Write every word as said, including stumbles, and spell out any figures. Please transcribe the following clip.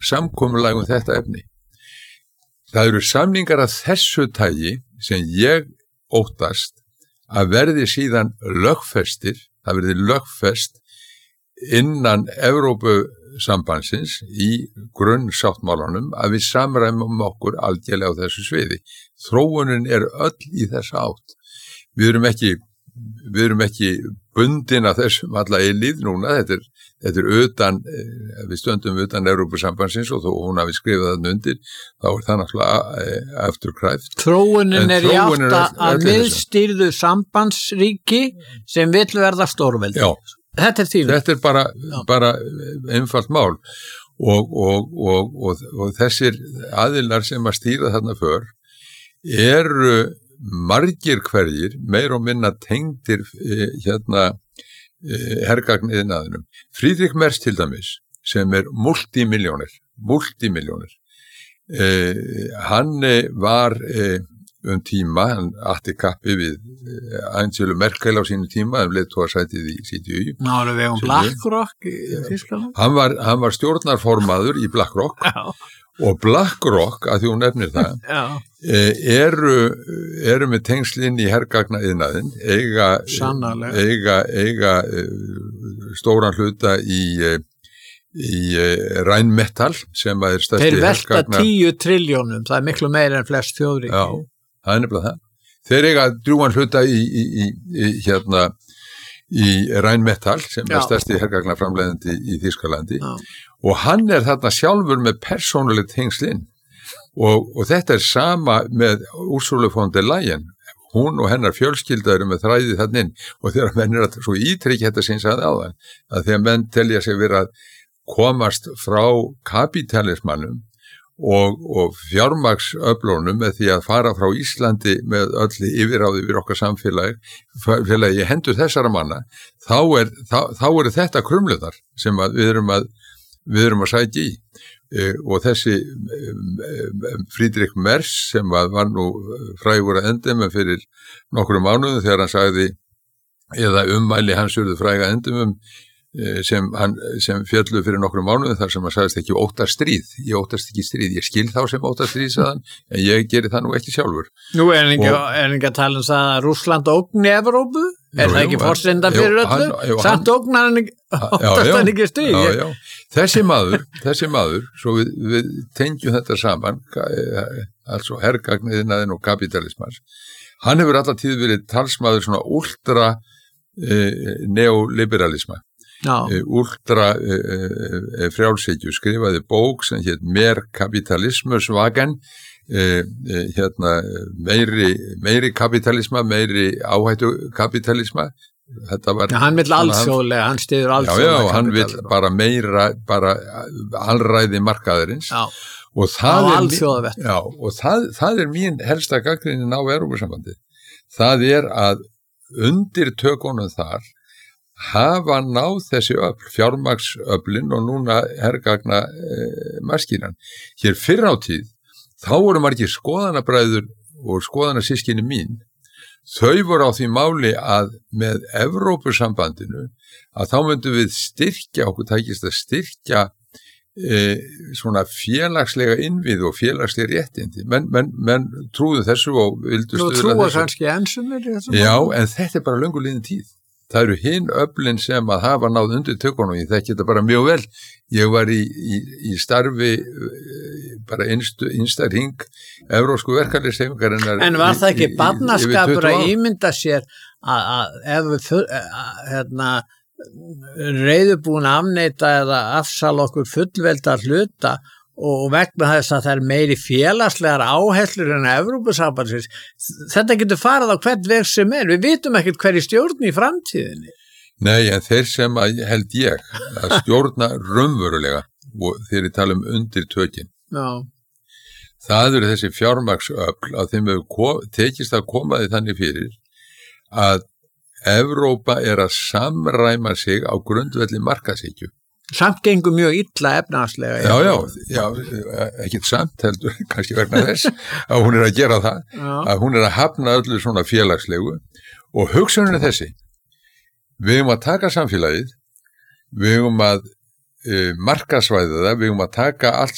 samkomulag um þetta efni. Það eru samningar af þessu tagi sem ég óttast að verði síðan lögfestir, það verði lögfest innan Evrópusambandsins í grunnsáttmálanum að við samræmum okkur algjörlega á þessu sviði. Þróunin er öll í þessa átt. Við erum ekki, við erum ekki bundin að þessum alla eilíð núna, þetta er, þetta er utan, við stöndum utan Evrópusambandsins og þó hún hafi skrifað það undir, þá er það náttúrulega afturkræft. Þróunin er í átt að miðstýrðu sambandsríki sem vill verða stórveldi. Já. Þetta er þínu. Þetta er bara, bara einfalt mál og, og, og, og, og þessir aðilar sem að stýra þarna för eru margir hverjir meir og minna tengdir eh, hérna eh, hergagniðnaðinum. Friedrich Merz til dæmis sem er multimilljónir, multimilljónir. Eh, hann var eh, um tíma, hann átti kappi við Angelu Merkel á sínu tíma, hann leiðtogasætið í C D U. Ná, það var um BlackRock í Þýskalandi. Hann var, hann var stjórnarformaður í BlackRock og BlackRock, að því hún nefnir það, eru, eru með tengslinn í hergagnaðinaðinn, eiga, eiga, eiga stóran hluta í í Rheinmetall sem er stærsti hergagna. Þeir velta tíu trilljónum, það er miklu meira en flest þjóðríki. Já, það er nefnilega það. Þeir eiga drjúgan hluta í, í, í, í hérna í Rheinmetall sem Já. Er stærsti hergagnaframleiðandi í Þýskalandi Já. Og hann er þarna sjálfur með persónulegt tengslinn og, og þetta er sama með Ursula von der Leyen. Hún og hennar fjölskylda eru með þræði þannig inn og þegar menn er að svo ítryggja þetta sinns að áðan að þegar menn telja sig vera að komast frá kapitalismannum og, og fjármagnsöflunum með því að fara frá Íslandi með öllu yfirráði yfir okkar samfélagi, félagi hendur þessara manna, þá er, þá, þá eru þetta krumluðar sem að við erum að, við erum að sækja í. E, og þessi e, Friedrich Merz sem að var nú frægur að endemum fyrir nokkrum mánuðum þegar hann sagði eða ummæli hans urðu fræga endemum sem, hann, sem fjallu fyrir nokkrum mánuðum þar sem hann sagðist ekki óttast stríð, ég óttast ekki stríð, ég skil þá sem óttast stríð sagðan, en ég geri það nú ekki sjálfur. Nú er ekki, og, er ekki að tala um það að Rússland ógni Evrópu? Er jú, það ekki forsenda fyrir jú, öllu? Hann, jú, Samt ógnar hann ekki, óttast hann ekki stríð? Já, já. Þessi maður, þessi maður, svo við, við tengjum þetta saman, altså hergagniðinaðinn og kapitalismans, hann hefur alla tíð verið talsmaður svona ultra eh, neoliberalisma. Uh, ultra uh, uh, frjálshyggju skrifaði bók sem hétt Mer kapitalismus vagen uh, uh, hérna meiri, meiri kapitalisma, meiri áhættu kapitalisma. Þetta var ja, hann vill alþjóðlega, hann stiður alþjóðlega. Já, já, hann vill bara meira, bara alræði markaðarins. Já, og það á er, já, og það, það er mín helsta gagnrýnin á Evrópusambandið. Það er að undir tökunum þar hafa náð þessi öfl, fjármagnsöflin og núna hergagna e, maskínan. Hér fyrr á tíð, þá voru margir skoðanabræður og skoðanasískinni mín, þau voru á því máli að með Evrópusambandinu að þá myndum við styrkja, okkur tækist að styrkja e, svona félagslega innvið og félagslega réttindi. Menn, menn, menn trúðu þessu og vildu stuðla þessu. Þú trúa kannski ensumir? Já, en þetta er bara löngu liðin tíð. Það eru hinn öflin sem að hafa náð undir tökunum, ég þekki þetta bara mjög vel. Ég var í, í, í starfi bara einstu, einsta hring evrópsku verkalýðshreyfingarinnar. En var það ekki barnaskapur að ímynda sér að, að ef við hérna, reiðubúin afneita eða afsala okkur fullveldar hluta og vegna þess að það er meiri félagslegar áherslur en Evrópusambandsins, þetta getur farið á hvern veg sem er, við vitum ekkert hverju stjórn í framtíðinni. Nei, en þeir sem að, held ég að stjórna raunverulega og þeir eru tala um undir tökin. Já. Það eru þessi fjármagnsöfl að þeim hefur tekist að koma því þannig fyrir að Evrópa er að samræma sig á grundvelli markaðshyggju. Samt gengur mjög illa efnahagslega. Já, já, já, ekkert samt heldur, kannski vegna þess að hún er að gera það, já. Að hún er að hafna öllu svona félagslegu og hugsunin er þessi, við höfum að taka samfélagið, við höfum að uh, markasvæða það, við höfum að taka allt